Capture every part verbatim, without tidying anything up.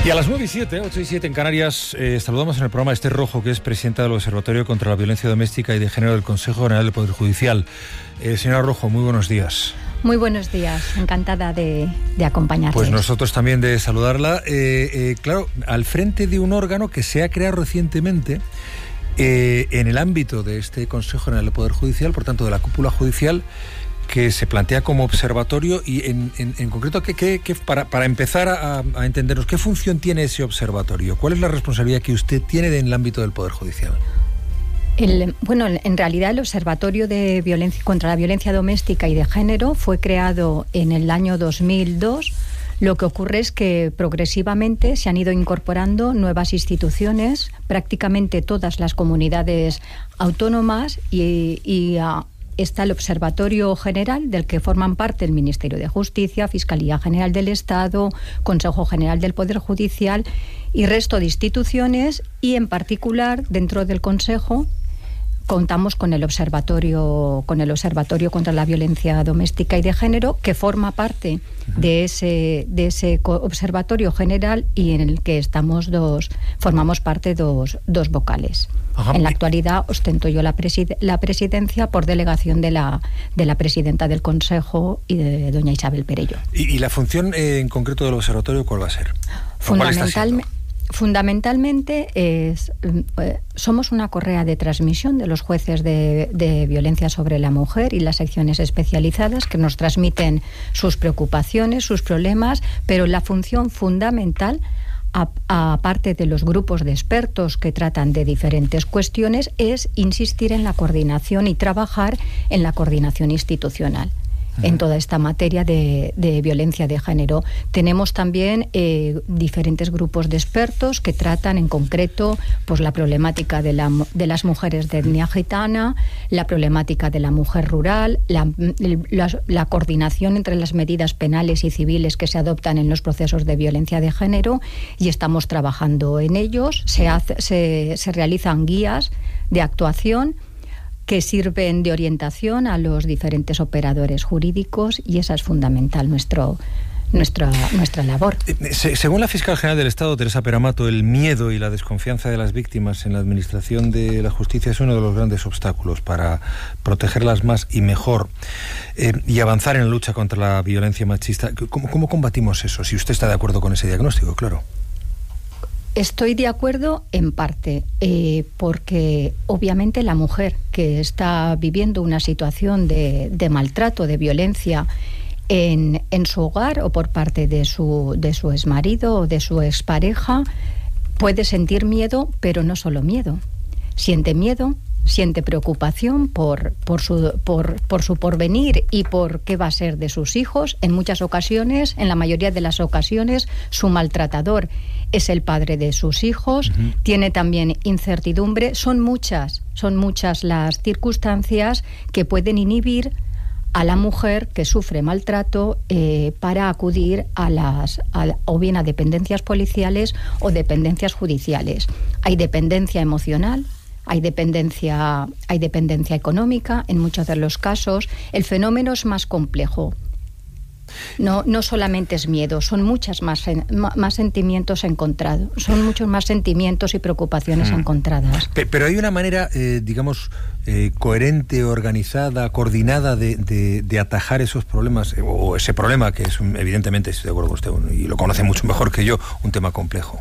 Y a las nueve y siete, ocho y siete en Canarias, eh, saludamos en el programa a Esther Rojo, que es presidenta del Observatorio contra la Violencia Doméstica y de Género del Consejo General del Poder Judicial. Eh, señora Rojo, muy buenos días. Muy buenos días, encantada de, de acompañarles. Pues nosotros también de saludarla. Eh, eh, claro, al frente de un órgano que se ha creado recientemente eh, en el ámbito de este Consejo General del Poder Judicial, por tanto de la cúpula judicial, que se plantea como observatorio y en, en, en concreto, ¿qué, qué, qué, para, para empezar a, a entendernos, ¿qué función tiene ese observatorio? ¿Cuál es la responsabilidad que usted tiene en el ámbito del Poder Judicial? El, bueno, en realidad el Observatorio de Violencia contra la Violencia Doméstica y de Género fue creado en el año dos mil dos. Lo que ocurre es que progresivamente se han ido incorporando nuevas instituciones, prácticamente todas las comunidades autónomas, y, y a, está el Observatorio General, del que forman parte el Ministerio de Justicia, Fiscalía General del Estado, Consejo General del Poder Judicial y resto de instituciones, y en particular dentro del Consejo contamos con el observatorio con el observatorio contra la violencia doméstica y de género, que forma parte de ese de ese observatorio general y en el que estamos dos formamos parte dos dos vocales. Ajá. En la actualidad ostento yo la, preside, la presidencia por delegación de la de la presidenta del Consejo y de doña Isabel Perello. ¿Y, y la función eh, en concreto del observatorio cuál va a ser? Fundamentalmente Fundamentalmente es, eh, somos una correa de transmisión de los jueces de, de violencia sobre la mujer y las secciones especializadas que nos transmiten sus preocupaciones, sus problemas, pero la función fundamental, aparte de los grupos de expertos que tratan de diferentes cuestiones, es insistir en la coordinación y trabajar en la coordinación institucional en toda esta materia de, de violencia de género. Tenemos también eh, diferentes grupos de expertos que tratan en concreto pues la problemática de, la, de las mujeres de etnia gitana, la problemática de la mujer rural, la, la, la coordinación entre las medidas penales y civiles que se adoptan en los procesos de violencia de género, y estamos trabajando en ellos. Se, hace, se, se realizan guías de actuación que sirven de orientación a los diferentes operadores jurídicos, y esa es fundamental nuestro, nuestra, nuestra labor. Según la Fiscal General del Estado, Teresa Peramato, el miedo y la desconfianza de las víctimas en la administración de la justicia es uno de los grandes obstáculos para protegerlas más y mejor eh, y avanzar en la lucha contra la violencia machista. ¿Cómo, cómo combatimos eso? Si usted está de acuerdo con ese diagnóstico, claro. Estoy de acuerdo en parte, eh, porque obviamente la mujer que está viviendo una situación de, de maltrato, de violencia en, en su hogar o por parte de su, de su exmarido o de su expareja, puede sentir miedo, pero no solo miedo. Siente miedo, siente preocupación por, por, su, por, por su porvenir y por qué va a ser de sus hijos. En muchas ocasiones, en la mayoría de las ocasiones, su maltratador es el padre de sus hijos. Uh-huh. Tiene también incertidumbre. Son muchas, son muchas las circunstancias que pueden inhibir a la mujer que sufre maltrato eh, para acudir a las a, o bien a dependencias policiales o dependencias judiciales. Hay dependencia emocional, hay dependencia, hay dependencia económica en muchos de los casos. El fenómeno es más complejo. No, no solamente es miedo, son muchas más, más sentimientos encontrados, son muchos más sentimientos y preocupaciones hmm. encontradas. Pero hay una manera, eh, digamos, eh, coherente, organizada, coordinada de, de, de atajar esos problemas, o, o ese problema que es, evidentemente, estoy de acuerdo con usted, y lo conoce mucho mejor que yo, un tema complejo.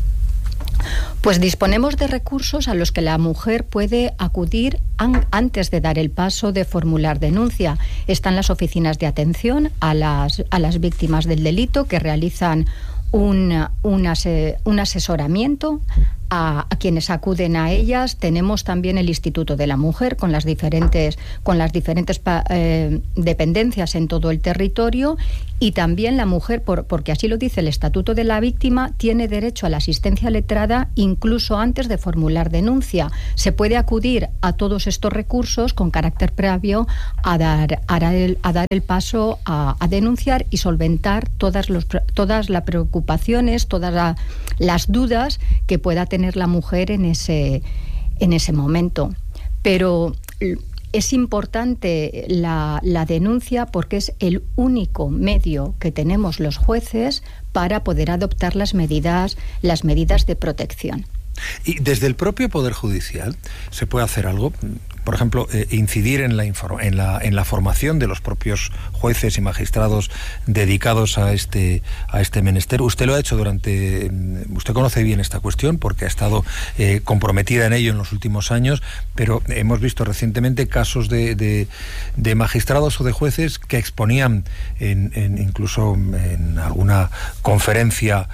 Pues disponemos de recursos a los que la mujer puede acudir an- antes de dar el paso de formular denuncia. Están las oficinas de atención a las, a las víctimas del delito, que realizan un, un, ase- un asesoramiento a, a quienes acuden a ellas. Tenemos también el Instituto de la Mujer con las diferentes, con las diferentes pa- eh, dependencias en todo el territorio, y también la mujer, por, porque así lo dice el Estatuto de la Víctima, tiene derecho a la asistencia letrada incluso antes de formular denuncia. Se puede acudir a todos estos recursos con carácter previo a dar, a dar, el, a dar el paso a, a denunciar y solventar todas, los, todas las preocupaciones, todas la, las dudas que pueda tener la mujer en ese, en ese momento. Pero es importante la, la denuncia porque es el único medio que tenemos los jueces para poder adoptar las medidas, las medidas de protección. Y desde el propio Poder Judicial se puede hacer algo, por ejemplo, eh, incidir en la, en, la, en la formación de los propios jueces y magistrados dedicados a este, a este menester. Usted lo ha hecho durante... Usted conoce bien esta cuestión porque ha estado eh, comprometida en ello en los últimos años, pero hemos visto recientemente casos de, de, de magistrados o de jueces que exponían en, en, incluso en alguna conferencia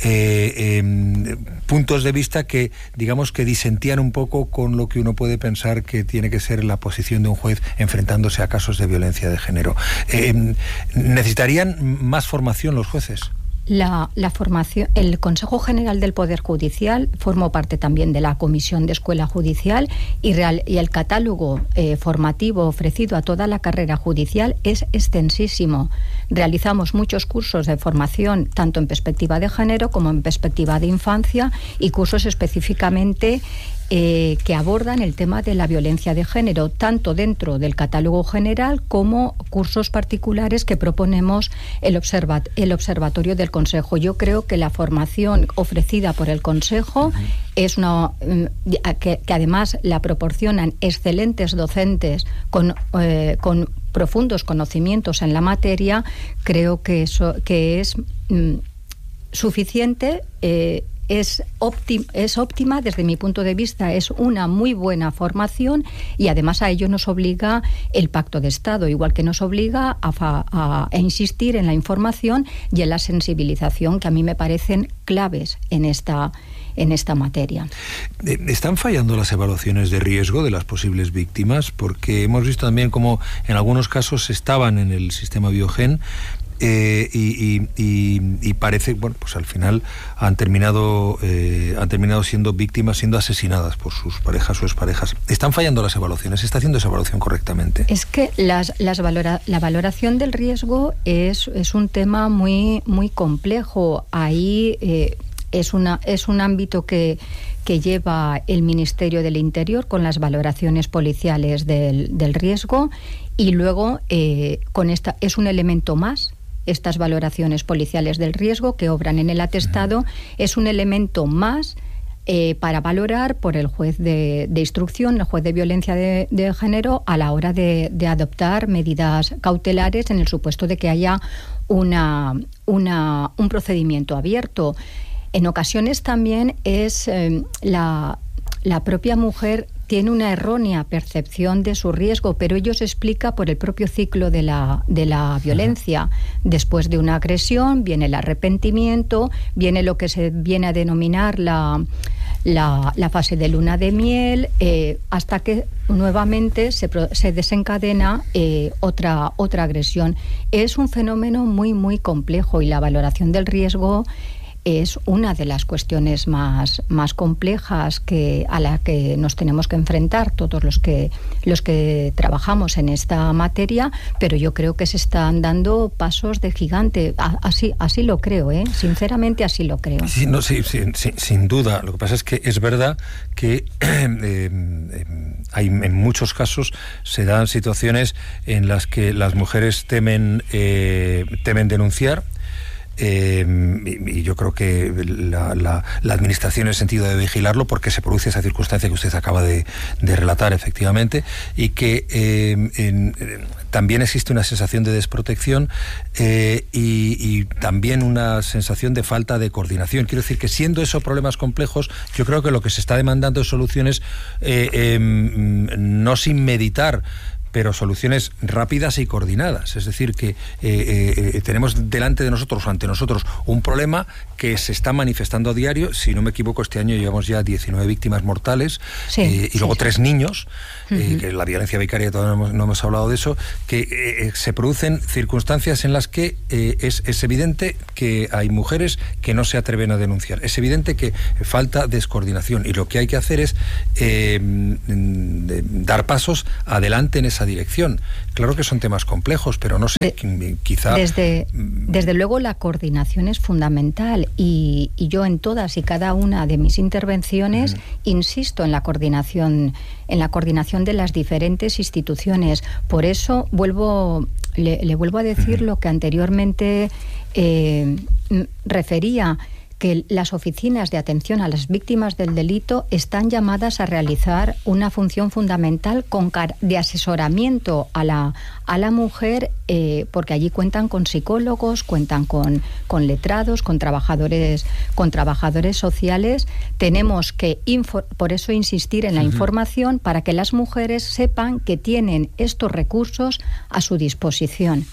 Eh, eh, puntos de vista que, digamos, que disentían un poco con lo que uno puede pensar que tiene que ser la posición de un juez enfrentándose a casos de violencia de género. Eh, ¿Necesitarían más formación los jueces? La, la formación, el Consejo General del Poder Judicial formó parte también de la Comisión de Escuela Judicial y, real, y el catálogo eh, formativo ofrecido a toda la carrera judicial es extensísimo. Realizamos muchos cursos de formación tanto en perspectiva de género como en perspectiva de infancia y cursos específicamente Eh, que abordan el tema de la violencia de género, tanto dentro del catálogo general como cursos particulares que proponemos el, observat el Observatorio del Consejo. Yo creo que la formación ofrecida por el Consejo uh-huh. es una que, que además la proporcionan excelentes docentes con, eh, con profundos conocimientos en la materia. Creo que eso que es mm, suficiente. Eh, Es, óptima, es óptima desde mi punto de vista, es una muy buena formación y además a ello nos obliga el Pacto de Estado, igual que nos obliga a, a, a insistir en la información y en la sensibilización, que a mí me parecen claves en esta, en esta materia. ¿Están fallando las evaluaciones de riesgo de las posibles víctimas? Porque hemos visto también cómo en algunos casos estaban en el sistema Biogen, Eh, y, y, y, y parece, bueno, pues al final han terminado eh, han terminado siendo víctimas, siendo asesinadas por sus parejas o exparejas. ¿Están fallando las evaluaciones? ¿Se está haciendo esa evaluación correctamente? Es que las, las valora, la valoración del riesgo es, es un tema muy, muy complejo. Ahí eh, es, una, es un ámbito que que lleva el Ministerio del Interior con las valoraciones policiales del, del riesgo y luego eh, con esta es un elemento más. Estas valoraciones policiales del riesgo que obran en el atestado es un elemento más eh, para valorar por el juez de, de instrucción, el juez de violencia de, de género, a la hora de, de adoptar medidas cautelares en el supuesto de que haya una, una, un procedimiento abierto. En ocasiones también es eh, la, la propia mujer tiene una errónea percepción de su riesgo, pero ello se explica por el propio ciclo de la, de la violencia. Después de una agresión viene el arrepentimiento, viene lo que se viene a denominar la, la, la fase de luna de miel, eh, hasta que nuevamente se, se desencadena eh, otra, otra agresión. Es un fenómeno muy, muy complejo y la valoración del riesgo es una de las cuestiones más, más complejas que, a la que nos tenemos que enfrentar todos los que, los que trabajamos en esta materia, pero yo creo que se están dando pasos de gigante. Así, así lo creo, ¿eh? Sinceramente así lo creo. Sí, no, sí, sí, sí, sin duda. Lo que pasa es que es verdad que eh, eh, hay, en muchos casos se dan situaciones en las que las mujeres temen, eh, temen denunciar. Eh, y, y yo creo que la, la, la administración en el sentido de vigilarlo, porque se produce esa circunstancia que usted acaba de, de relatar efectivamente, y que eh, en, en, también existe una sensación de desprotección eh, y, y también una sensación de falta de coordinación. Quiero decir que siendo esos problemas complejos, yo creo que lo que se está demandando es soluciones eh, eh, no sin meditar, pero soluciones rápidas y coordinadas. Es decir, que eh, eh, tenemos delante de nosotros, ante nosotros, un problema que se está manifestando a diario. Si no me equivoco, este año llevamos ya diecinueve víctimas mortales, sí, eh, y sí, luego sí. tres niños, uh-huh. eh, que la violencia vicaria, todavía no hemos, no hemos hablado de eso, que eh, se producen circunstancias en las que eh, es, es evidente que hay mujeres que no se atreven a denunciar. Es evidente que falta descoordinación y lo que hay que hacer es eh, dar pasos adelante en esa esa dirección. Claro que son temas complejos, pero no sé, de, quizá... Desde, desde luego la coordinación es fundamental y, y yo en todas y cada una de mis intervenciones uh-huh. insisto en la coordinación, en la coordinación de las diferentes instituciones. Por eso vuelvo, le, le vuelvo a decir uh-huh. lo que anteriormente eh, refería, que las oficinas de atención a las víctimas del delito están llamadas a realizar una función fundamental con car- de asesoramiento a la, a la mujer, eh, porque allí cuentan con psicólogos, cuentan con, con letrados, con trabajadores, con trabajadores sociales. Tenemos que, info- por eso insistir en la uh-huh. información, para que las mujeres sepan que tienen estos recursos a su disposición.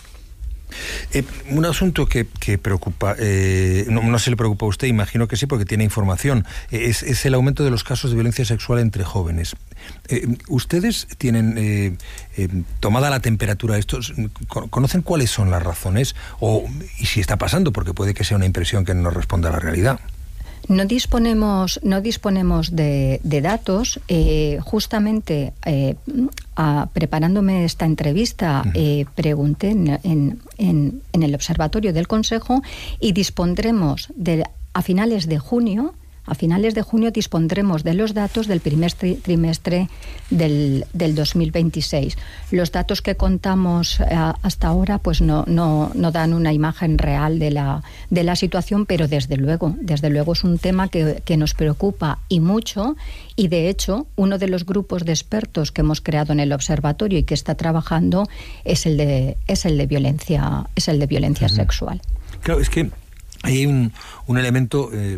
Eh, un asunto que, que preocupa, eh, no, no se le preocupa a usted, imagino que sí, porque tiene información, eh, es, es el aumento de los casos de violencia sexual entre jóvenes. Eh, ¿Ustedes tienen eh, eh, tomada la temperatura de estos? ¿Conocen cuáles son las razones? O, y si está pasando, porque puede que sea una impresión que no responda a la realidad. No disponemos, no disponemos de, de datos. Eh, justamente eh, a, preparándome esta entrevista, eh, pregunté en, en, en, en el Observatorio del Consejo y dispondremos de, a finales de junio. A finales de junio dispondremos de los datos del primer tri- trimestre del, del dos mil veintiséis. Los datos que contamos eh, hasta ahora pues no, no, no dan una imagen real de la, de la situación, pero desde luego, desde luego es un tema que, que nos preocupa y mucho, y de hecho uno de los grupos de expertos que hemos creado en el observatorio y que está trabajando es el de, es el de violencia, es el de violencia uh-huh. sexual. Claro, es que hay un, un elemento eh,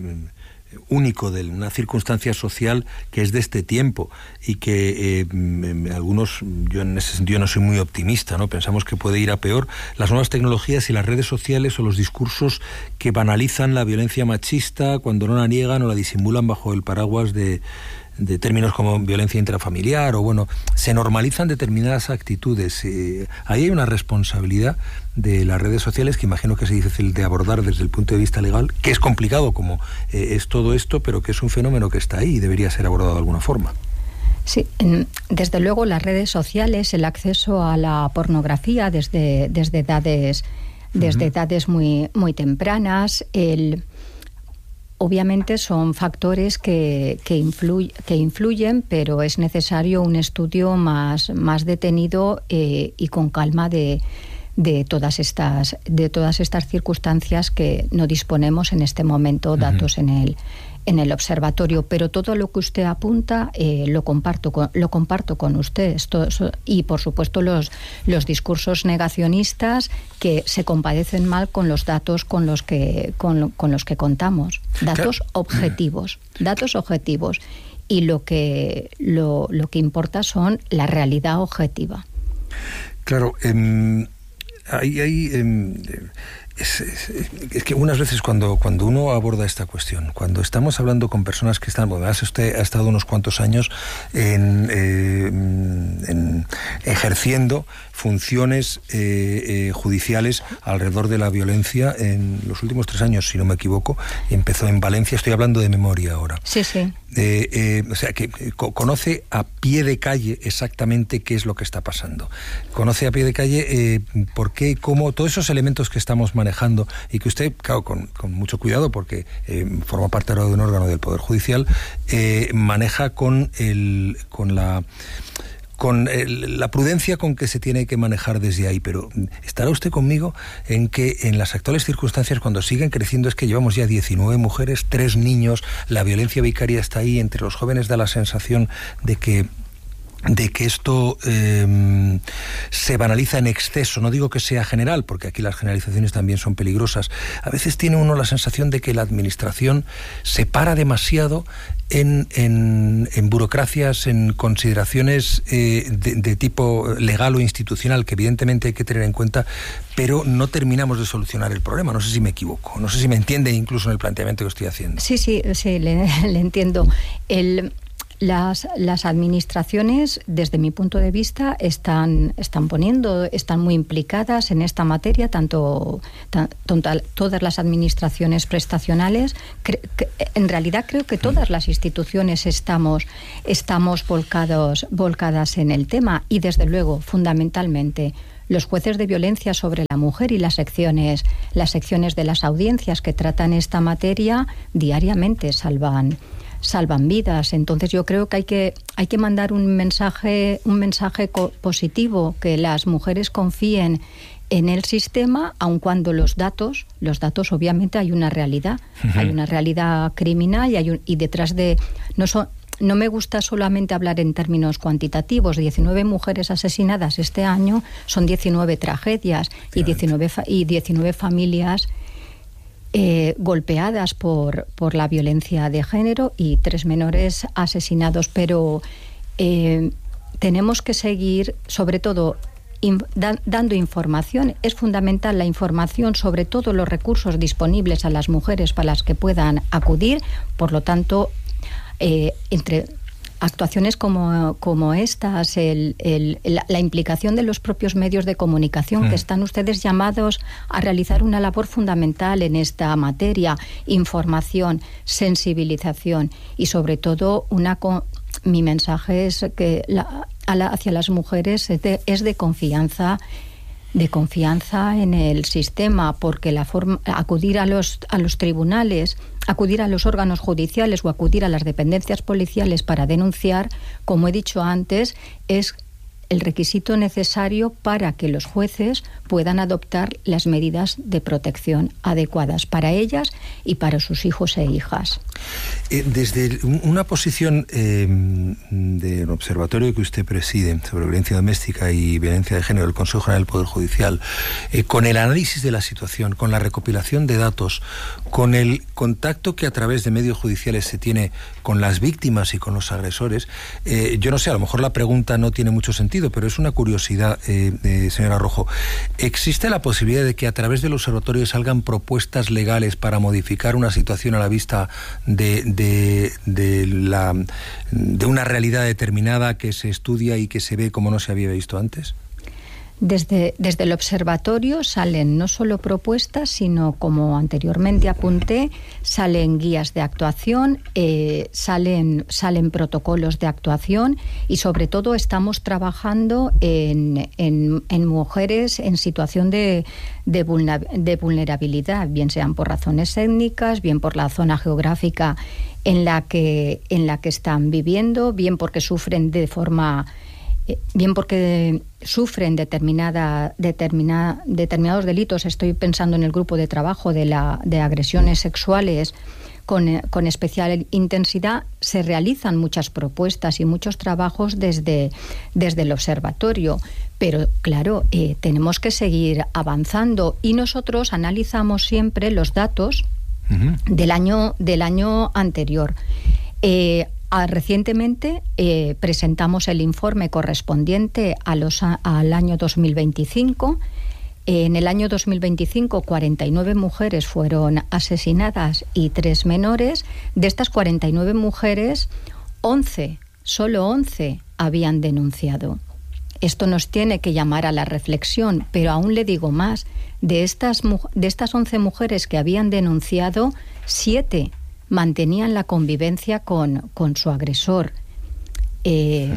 único de una circunstancia social que es de este tiempo y que eh, algunos, yo en ese sentido no soy muy optimista, ¿no? Pensamos que puede ir a peor. Las nuevas tecnologías y las redes sociales o los discursos que banalizan la violencia machista cuando no la niegan o la disimulan bajo el paraguas de de términos como violencia intrafamiliar o bueno, se normalizan determinadas actitudes. Eh, ahí hay una responsabilidad de las redes sociales que imagino que es difícil de abordar desde el punto de vista legal, que es complicado como eh, es todo esto, pero que es un fenómeno que está ahí y debería ser abordado de alguna forma. Sí, desde luego las redes sociales, el acceso a la pornografía desde, desde edades, desde uh-huh. edades muy, muy tempranas, el... Obviamente son factores que, que, influy, que influyen, pero es necesario un estudio más, más detenido eh, y con calma de, de, todas estas, de todas estas circunstancias que no disponemos en este momento datos uh-huh. en el, en el observatorio. Pero todo lo que usted apunta eh, lo comparto con, lo comparto con usted. Esto, eso, y por supuesto los, los discursos negacionistas que se compadecen mal con los datos con los que, con, con los que contamos. Datos claro. objetivos, datos objetivos. Y lo que, lo, lo que importa son la realidad objetiva. Claro, eh, hay... hay eh, Es, es, es que unas veces cuando, cuando uno aborda esta cuestión, cuando estamos hablando con personas que están, bueno, usted ha estado unos cuantos años en, eh, en ejerciendo funciones eh, eh, judiciales alrededor de la violencia en los últimos tres años, si no me equivoco, empezó en Valencia, estoy hablando de memoria ahora. Sí, sí. Eh, eh, o sea, que conoce a pie de calle exactamente qué es lo que está pasando. Conoce a pie de calle eh, por qué, cómo, todos esos elementos que estamos manejando y que usted, claro, con, con mucho cuidado, porque eh, forma parte ahora de un órgano del Poder Judicial, eh, maneja con, el, con la... con el, la prudencia con que se tiene que manejar desde ahí, pero estará usted conmigo en que en las actuales circunstancias, cuando siguen creciendo, es que llevamos ya diecinueve mujeres, tres niños, la violencia vicaria está ahí, entre los jóvenes da la sensación de que de que esto eh, se banaliza en exceso. No digo que sea general, porque aquí las generalizaciones también son peligrosas. A veces tiene uno la sensación de que la administración se para demasiado en, en, en burocracias, en consideraciones eh, de, de tipo legal o institucional, que evidentemente hay que tener en cuenta, pero no terminamos de solucionar el problema. No sé si me equivoco, no sé si me entiende incluso en el planteamiento que estoy haciendo. Sí, sí, sí, le, le entiendo. El... las, las administraciones, desde mi punto de vista, están, están poniendo, están muy implicadas en esta materia, tanto, tanto todas las administraciones prestacionales. Cre, que, en realidad creo que todas las instituciones estamos, estamos volcados, volcadas en el tema y, desde luego, fundamentalmente, los jueces de violencia sobre la mujer y las secciones, las secciones de las audiencias que tratan esta materia diariamente salvan, salvan vidas. Entonces yo creo que hay que hay que mandar un mensaje, un mensaje positivo, que las mujeres confíen en el sistema, aun cuando los datos, los datos obviamente hay una realidad, uh-huh. hay una realidad criminal y hay un, y detrás de no son No me gusta solamente hablar en términos cuantitativos. diecinueve mujeres asesinadas este año son diecinueve tragedias y diecinueve, fa- y diecinueve familias eh, golpeadas por, por la violencia de género y tres menores asesinados. Pero eh, tenemos que seguir, sobre todo, in- da- dando información. Es fundamental la información sobre todos los recursos disponibles a las mujeres para las que puedan acudir. Por lo tanto, Eh, entre actuaciones como, como estas, el, el, la, la implicación de los propios medios de comunicación, mm. que están ustedes llamados a realizar una labor fundamental en esta materia, información, sensibilización y, sobre todo, una mi mensaje es que la, a la, hacia las mujeres es de, es de confianza de confianza en el sistema, porque la forma, acudir a los, a los tribunales, acudir a los órganos judiciales o acudir a las dependencias policiales para denunciar, como he dicho antes, es el requisito necesario para que los jueces puedan adoptar las medidas de protección adecuadas para ellas y para sus hijos e hijas. Eh, desde una posición eh, del observatorio que usted preside sobre violencia doméstica y violencia de género del Consejo General del Poder Judicial, eh, con el análisis de la situación, con la recopilación de datos, con el contacto que a través de medios judiciales se tiene con las víctimas y con los agresores, eh, yo no sé, a lo mejor la pregunta no tiene mucho sentido, pero es una curiosidad, eh, eh, señora Rojo. ¿Existe la posibilidad de que a través del observatorio salgan propuestas legales para modificar una situación a la vista de, de, de, la, de una realidad determinada que se estudia y que se ve como no se había visto antes? Desde, desde el observatorio salen no solo propuestas, sino, como anteriormente apunté, salen guías de actuación, eh, salen, salen protocolos de actuación y, sobre todo, estamos trabajando en, en, en mujeres en situación de, de, vulna, de vulnerabilidad, bien sean por razones étnicas, bien por la zona geográfica en la que, en la que están viviendo, bien porque sufren de forma... bien porque sufren determinada, determina, determinados delitos. Estoy pensando en el grupo de trabajo de, la, de agresiones sexuales con, con especial intensidad. Se realizan muchas propuestas y muchos trabajos desde, desde el observatorio, pero claro, eh, tenemos que seguir avanzando y nosotros analizamos siempre los datos uh-huh. del año, del año anterior. Eh, Recientemente eh, presentamos el informe correspondiente a los, a, al año dos mil veinticinco. Eh, en el año dos mil veinticinco, cuarenta y nueve mujeres fueron asesinadas y tres menores. De estas cuarenta y nueve mujeres, once, solo once, habían denunciado. Esto nos tiene que llamar a la reflexión, pero aún le digo más. De estas, de estas once mujeres que habían denunciado, siete mantenían la convivencia con, con su agresor. Eh,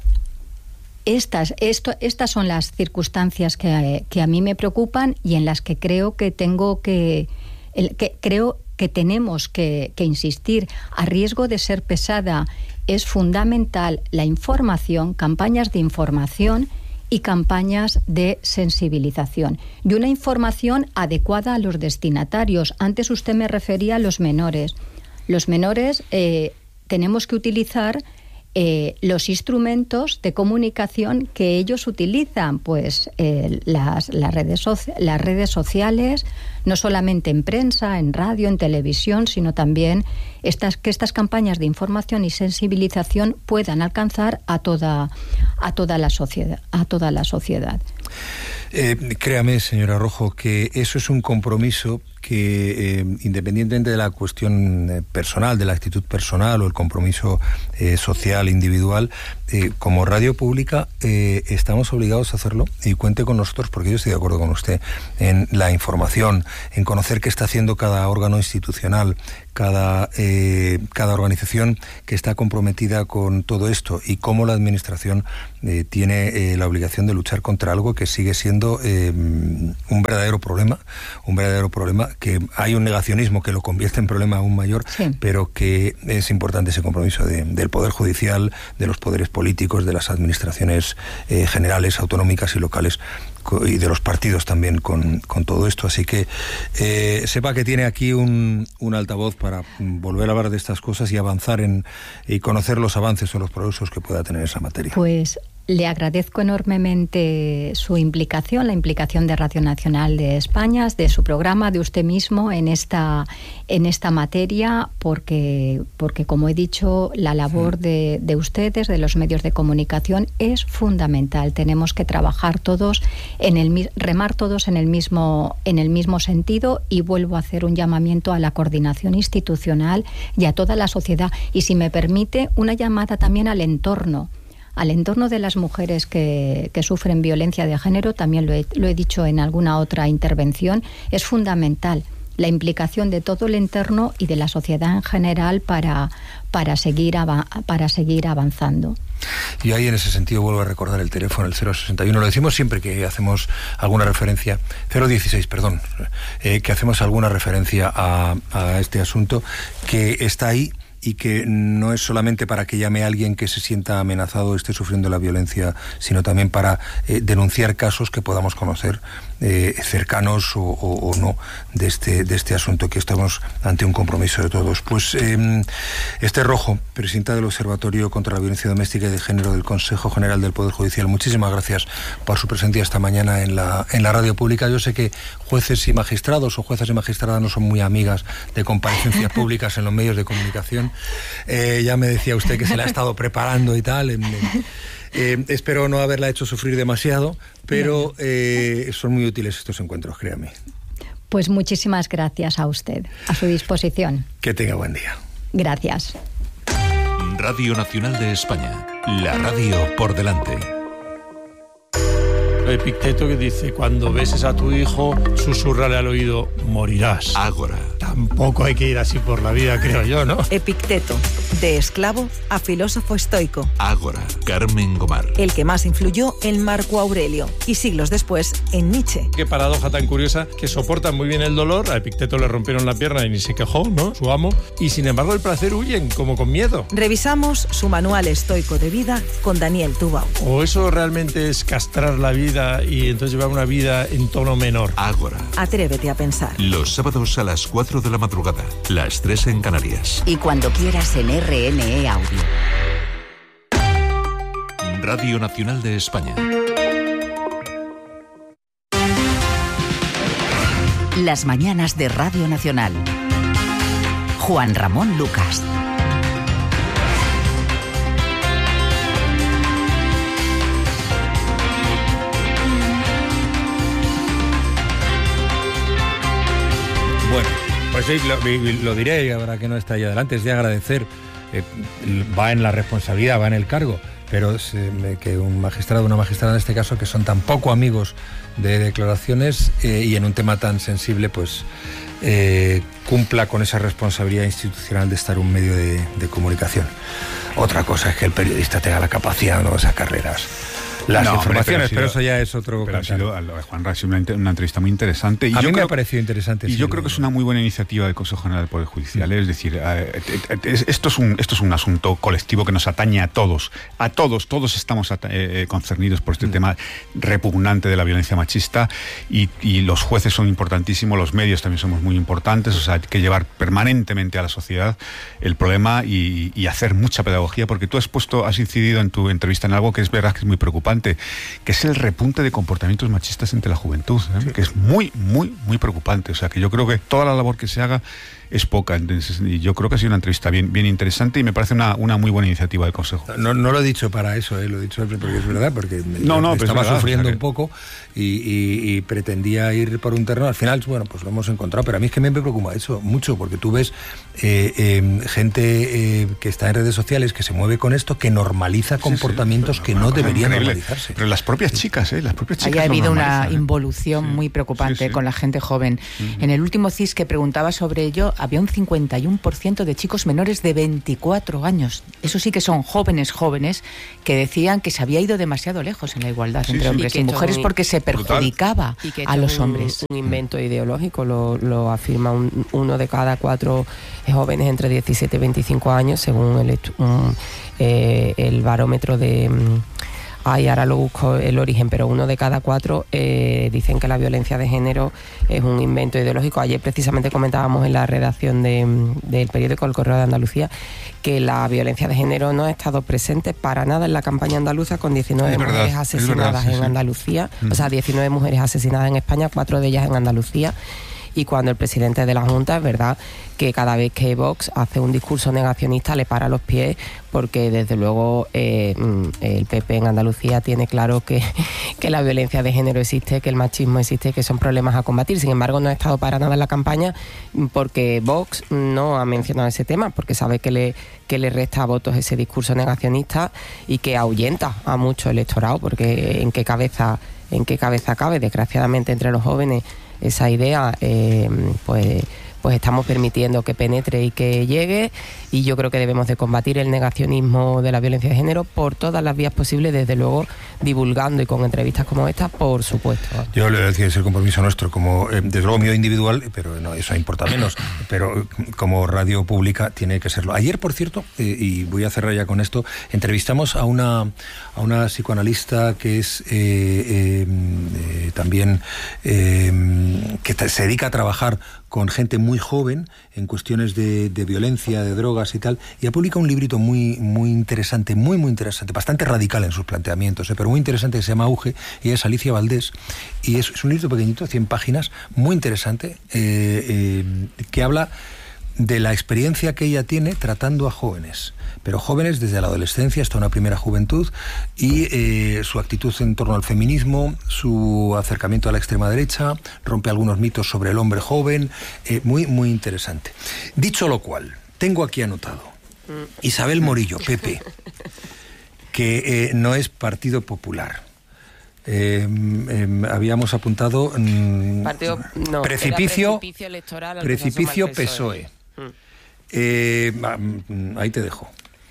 estas, esto, estas son las circunstancias que, que a mí me preocupan y en las que creo que tengo que, el, que creo que tenemos que, que insistir. A riesgo de ser pesada, es fundamental la información, campañas de información y campañas de sensibilización. Y una información adecuada a los destinatarios. Antes usted me refería a los menores. Los menores eh, tenemos que utilizar eh, los instrumentos de comunicación que ellos utilizan, pues eh, las, las, redes soci- las redes sociales, no solamente en prensa, en radio, en televisión, sino también estas, que estas campañas de información y sensibilización puedan alcanzar a toda, a toda la sociedad, a toda la sociedad. Eh, créame, señora Rojo, que eso es un compromiso que eh, independientemente de la cuestión eh, personal, de la actitud personal o el compromiso eh, social, individual, eh, como radio pública eh, estamos obligados a hacerlo, y cuente con nosotros, porque yo estoy de acuerdo con usted en la información, en conocer qué está haciendo cada órgano institucional, cada, eh, cada organización que está comprometida con todo esto, y cómo la administración eh, tiene eh, la obligación de luchar contra algo que sigue siendo eh, un verdadero problema, un verdadero problema, que hay un negacionismo que lo convierte en problema aún mayor, sí. Pero que es importante ese compromiso de, del Poder Judicial, de los poderes políticos, de las administraciones eh, generales, autonómicas y locales, y de los partidos también con, con todo esto. Así que eh, sepa que tiene aquí un, un altavoz para volver a hablar de estas cosas y avanzar en y conocer los avances o los progresos que pueda tener esa materia. Pues le agradezco enormemente su implicación, la implicación de Radio Nacional de España, de su programa, de usted mismo en esta, en esta materia, porque, porque como he dicho, la labor de, de ustedes, de los medios de comunicación, es fundamental. Tenemos que trabajar todos, en el remar todos en el mismo, en el mismo sentido, y vuelvo a hacer un llamamiento a la coordinación institucional y a toda la sociedad. Y si me permite, una llamada también al entorno. Al entorno de las mujeres que, que sufren violencia de género, también lo he, lo he dicho en alguna otra intervención, es fundamental la implicación de todo el entorno y de la sociedad en general para, para, seguir, para seguir avanzando. Y ahí en ese sentido vuelvo a recordar el teléfono, el cero sesenta y uno, lo decimos siempre que hacemos alguna referencia, cero dieciséis, perdón, eh, que hacemos alguna referencia a, a este asunto, que está ahí, y que no es solamente para que llame a alguien que se sienta amenazado o esté sufriendo la violencia, sino también para eh, denunciar casos que podamos conocer eh, cercanos o, o, o no de este, de este asunto, que estamos ante un compromiso de todos. Pues eh, Esther Rojo, presidenta del Observatorio contra la Violencia Doméstica y de Género del Consejo General del Poder Judicial, muchísimas gracias por su presencia esta mañana en la, en la radio pública. Yo sé que jueces y magistrados o juezas y magistradas no son muy amigas de comparecencias públicas en los medios de comunicación. Eh, ya me decía usted que se la ha estado preparando y tal. Eh, eh, espero no haberla hecho sufrir demasiado, pero eh, son muy útiles estos encuentros, créame. Pues muchísimas gracias a usted, a su disposición. Que tenga buen día. Gracias. Radio Nacional de España, la radio por delante. Epicteto, que dice: cuando beses a tu hijo, susúrrale al oído, morirás. Ágora. Tampoco hay que ir así por la vida, creo yo, ¿no? Epicteto, de esclavo a filósofo estoico. Ágora. Carmen Gomar. El que más influyó en Marco Aurelio y siglos después en Nietzsche. Qué paradoja tan curiosa, que soportan muy bien el dolor. A Epicteto le rompieron la pierna y ni se quejó, ¿no? Su amo. Y sin embargo el placer huyen, como con miedo. Revisamos su manual estoico de vida con Daniel Tubau. ¿O eso realmente es castrar la vida y entonces llevar una vida en tono menor? Ágora. Atrévete a pensar. Los sábados a las cuatro de la madrugada, las tres en Canarias. Y cuando quieras en R N E Audio. Radio Nacional de España. Las mañanas de Radio Nacional. Juan Ramón Lucas. Bueno, pues sí, lo, lo diré ahora que no está ahí adelante, es de agradecer, eh, va en la responsabilidad, va en el cargo, pero es, eh, que un magistrado, una magistrada en este caso, que son tan poco amigos de declaraciones eh, y en un tema tan sensible, pues eh, cumpla con esa responsabilidad institucional de estar un medio de, de comunicación. Otra cosa es que el periodista tenga la capacidad, no, esas carreras. Las no, informaciones, pero, sido, pero eso ya es otro... Pero ha sido, Juan, ha sido una, una entrevista muy interesante. Y a yo mí creo, me ha parecido interesante. Y sí, yo creo que es una muy buena iniciativa del Consejo General del Poder Judicial. Mm. Es decir, eh, esto, es un, esto es un asunto colectivo que nos atañe a todos. A todos, todos estamos eh, concernidos por este mm. tema repugnante de la violencia machista, y, y los jueces son importantísimos, los medios también somos muy importantes. O sea, hay que llevar permanentemente a la sociedad el problema y, y hacer mucha pedagogía, porque tú has puesto, has incidido en tu entrevista en algo que es verdad que es muy preocupante, que es el repunte de comportamientos machistas entre la juventud, ¿eh? Sí. Que es muy, muy, muy preocupante. O sea, que yo creo que toda la labor que se haga es poca. Entonces, y yo creo que ha sido una entrevista bien, bien interesante y me parece una, una muy buena iniciativa del Consejo. No, no lo he dicho para eso, ¿eh? Lo he dicho porque es verdad, porque no, no, estaba verdad, sufriendo o sea que... un poco y, y, y pretendía ir por un terreno. Al final, bueno, pues lo hemos encontrado, pero a mí es que me preocupa eso mucho, porque tú ves eh, eh, gente eh, que está en redes sociales, que se mueve con esto, que normaliza sí, comportamientos sí, que no deberían increíble. normalizarse. Pero las propias chicas, ¿eh? Las propias chicas. Ahí ha habido una ¿eh? involución sí. muy preocupante sí, sí. con la gente joven. Uh-huh. En el último C I S que preguntaba sobre ello, había un cincuenta y uno por ciento de chicos menores de veinticuatro años. Eso sí que son jóvenes, jóvenes, que decían que se había ido demasiado lejos en la igualdad sí, entre sí. hombres y, y mujeres porque se perjudicaba y que a los un, hombres. Un invento ideológico, lo, lo afirma un, uno de cada cuatro jóvenes entre diecisiete y veinticinco años, según el, un, eh, el barómetro de... Ay, ahora lo busco el origen, pero uno de cada cuatro eh, dicen que la violencia de género es un invento ideológico. Ayer precisamente comentábamos en la redacción de, del periódico El Correo de Andalucía que la violencia de género no ha estado presente para nada en la campaña andaluza, con diecinueve verdad, mujeres asesinadas verdad, sí, en sí. Andalucía, mm. o sea, diecinueve mujeres asesinadas en España, cuatro de ellas en Andalucía. Y cuando el presidente de la Junta, es verdad que cada vez que Vox hace un discurso negacionista le para los pies, porque desde luego eh, el P P en Andalucía tiene claro que, que la violencia de género existe, que el machismo existe, que son problemas a combatir. Sin embargo, no ha estado para nada en la campaña porque Vox no ha mencionado ese tema, porque sabe que le, que le resta votos ese discurso negacionista y que ahuyenta a mucho electorado, porque en qué cabeza, en qué cabeza cabe, desgraciadamente, entre los jóvenes esa idea, eh, pues, pues estamos permitiendo que penetre y que llegue, y yo creo que debemos de combatir el negacionismo de la violencia de género por todas las vías posibles, desde luego divulgando y con entrevistas como esta, por supuesto. Yo le decía, es el compromiso nuestro, como eh, desde luego mío individual, pero no, eso importa menos, pero como radio pública tiene que serlo. Ayer, por cierto, eh, y voy a cerrar ya con esto, entrevistamos a una, a una psicoanalista que es eh, eh, eh, también eh, que se dedica a trabajar con gente muy joven en cuestiones de, de violencia, de drogas y tal, y ha publicado un librito muy, muy interesante, muy, muy interesante, bastante radical en sus planteamientos, ¿eh? pero muy interesante, que se llama Auge, y es Alicia Valdés, y es, es un libro pequeñito, cien páginas, muy interesante, eh, eh, que habla de la experiencia que ella tiene tratando a jóvenes, pero jóvenes desde la adolescencia hasta una primera juventud, y eh, su actitud en torno al feminismo, su acercamiento a la extrema derecha, rompe algunos mitos sobre el hombre joven, eh, muy, muy interesante. Dicho lo cual, tengo aquí anotado Isabel Morillo, P P, que eh, no es Partido Popular. Eh, eh, habíamos apuntado mm, Partido, no, precipicio, precipicio electoral, precipicio P S O E. Mm. Eh, ahí te dejo.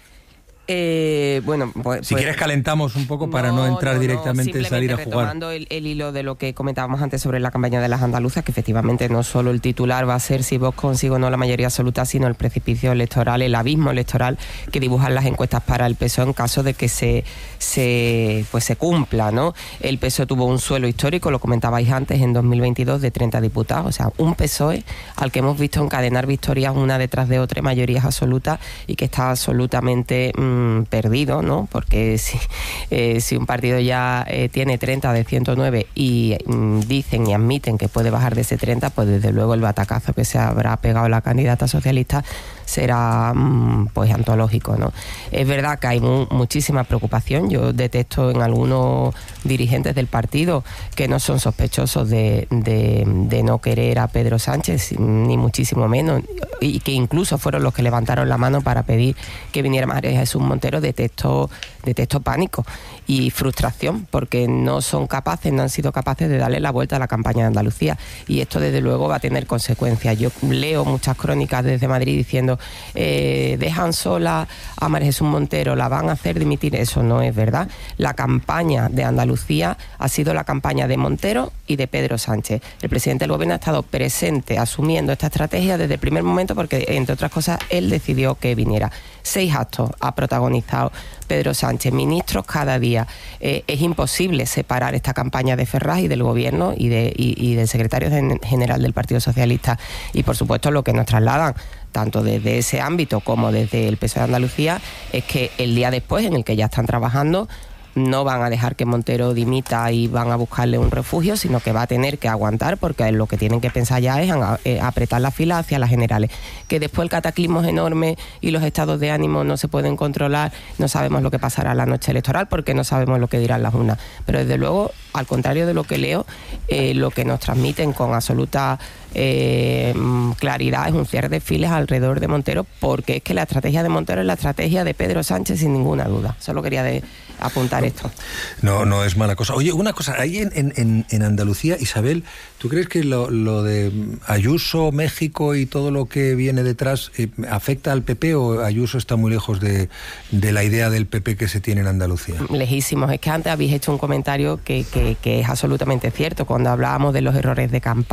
Eh, bueno, pues, si pues, quieres calentamos un poco para no, no entrar no, directamente y no, salir a jugar. Retomando el, el hilo de lo que comentábamos antes sobre la campaña de las andaluzas, que efectivamente no solo el titular va a ser si Vox consigue o no la mayoría absoluta, sino el precipicio electoral, el abismo electoral que dibujan las encuestas para el P S O E en caso de que se, se, pues se cumpla, ¿no? El P S O E tuvo un suelo histórico, lo comentabais antes, en dos mil veintidós de treinta diputados, o sea, un P S O E al que hemos visto encadenar victorias una detrás de otra, mayorías absolutas, y que está absolutamente mmm, perdido, ¿no? Porque si, eh, si un partido ya eh, tiene treinta de ciento nueve y mm, dicen y admiten que puede bajar de ese treinta, pues desde luego el batacazo que se habrá pegado la candidata socialista será mm, pues antológico, ¿no? Es verdad que hay mu- muchísima preocupación. Yo detecto en algunos dirigentes del partido que no son sospechosos de, de, de no querer a Pedro Sánchez, ni muchísimo menos, y que incluso fueron los que levantaron la mano para pedir que viniera María Jesús Montero. Detecto, detecto pánico y frustración, porque no son capaces, no han sido capaces de darle la vuelta a la campaña de Andalucía, y esto desde luego va a tener consecuencias. Yo leo muchas crónicas desde Madrid diciendo eh, dejan sola a María Jesús Montero, la van a hacer dimitir. Eso no es verdad. La campaña de Andalucía ha sido la campaña de Montero y de Pedro Sánchez. El presidente del gobierno ha estado presente asumiendo esta estrategia desde el primer momento, porque entre otras cosas él decidió que viniera. Seis actos ha protagonizado Pedro Sánchez, ministros cada día. Eh, es imposible separar esta campaña de Ferraz y del gobierno y, de, y, y del secretario general del Partido Socialista. Y por supuesto lo que nos trasladan tanto desde ese ámbito como desde el P S O E de Andalucía es que el día después, en el que ya están trabajando, no van a dejar que Montero dimita y van a buscarle un refugio, sino que va a tener que aguantar, porque lo que tienen que pensar ya es a, a apretar la fila hacia las generales. Que después el cataclismo es enorme y los estados de ánimo no se pueden controlar, no sabemos lo que pasará la noche electoral porque no sabemos lo que dirán las urnas. Pero desde luego, al contrario de lo que leo, eh, lo que nos transmiten con absoluta eh, claridad es un cierre de filas alrededor de Montero, porque es que la estrategia de Montero es la estrategia de Pedro Sánchez sin ninguna duda. Solo quería de, apuntar esto. No, no es mala cosa. Oye, una cosa, ahí en, en, en Andalucía, Isabel, ¿tú crees que lo, lo de Ayuso, México y todo lo que viene detrás eh, afecta al P P, o Ayuso está muy lejos de, de la idea del P P que se tiene en Andalucía? Lejísimos. Es que antes habéis hecho un comentario que, que, que es absolutamente cierto, cuando hablábamos de los errores de campaña.